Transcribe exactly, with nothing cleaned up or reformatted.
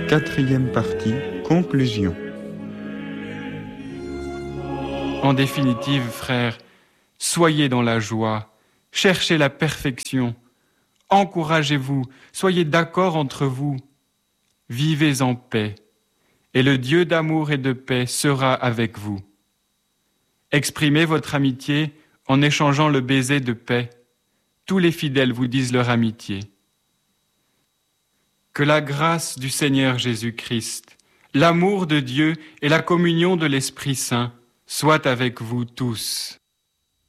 Quatrième partie, conclusion. En définitive, frères, soyez dans la joie, cherchez la perfection, encouragez-vous, soyez d'accord entre vous, vivez en paix, et le Dieu d'amour et de paix sera avec vous. Exprimez votre amitié en échangeant le baiser de paix. Tous les fidèles vous disent leur amitié. Que la grâce du Seigneur Jésus-Christ, l'amour de Dieu et la communion de l'Esprit Saint soient avec vous tous.